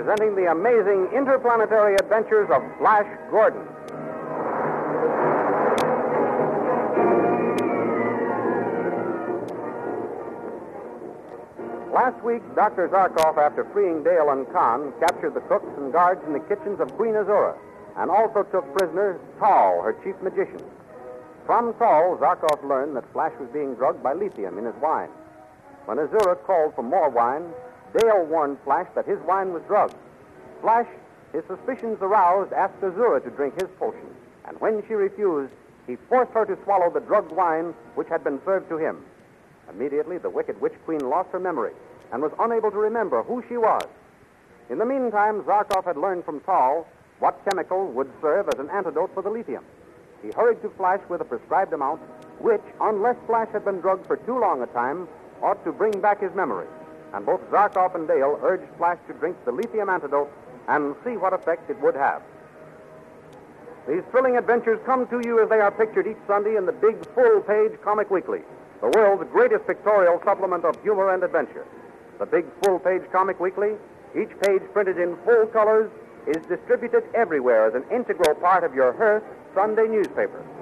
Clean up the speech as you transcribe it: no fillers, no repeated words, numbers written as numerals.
presenting the amazing interplanetary adventures of Flash Gordon. Last week, Dr. Zarkov, after freeing Dale and Khan, captured the cooks and guards in the kitchens of Queen Azura, and also took prisoner Tal, her chief magician. From Tal, Zarkov learned that Flash was being drugged by lithium in his wine. When Azura called for more wine, Dale warned Flash that his wine was drugged. Flash, his suspicions aroused, asked Azura to drink his potion, and when she refused, he forced her to swallow the drugged wine which had been served to him. Immediately, the wicked witch queen lost her memory and was unable to remember who she was. In the meantime, Zarkov had learned from Tal what chemical would serve as an antidote for the lithium. He hurried to Flash with a prescribed amount, which, unless Flash had been drugged for too long a time, ought to bring back his memory. And both Zarkov and Dale urged Flash to drink the lithium antidote and see what effect it would have. These thrilling adventures come to you as they are pictured each Sunday in the big full-page Comic Weekly, the world's greatest pictorial supplement of humor and adventure. The big full-page Comic Weekly, each page printed in full colors, is distributed everywhere as an integral part of your Hearst Sunday newspaper.